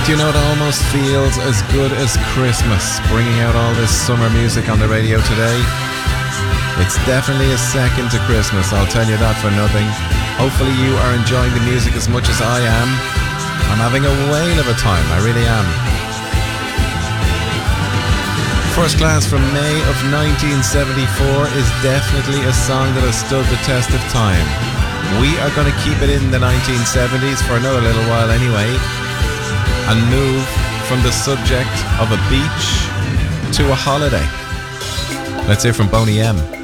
Do you know it almost feels as good as Christmas, bringing out all this summer music on the radio today? It's definitely a second to Christmas, I'll tell you that for nothing. Hopefully you are enjoying the music as much as I am. I'm having a whale of a time, I really am. First Class from May of 1974 is definitely a song that has stood the test of time. We are going to keep it in the 1970s for another little while anyway, and move from the subject of a beach to a holiday. Let's hear from Boney M.